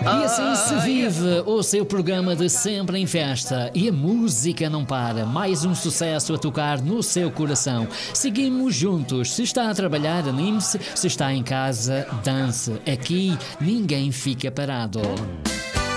E assim se vive o seu programa de Sempre em Festa. E a música não para. Mais um sucesso a tocar no seu coração. Seguimos juntos. Se está a trabalhar, anime-se. Se está em casa, dance. Aqui ninguém fica parado.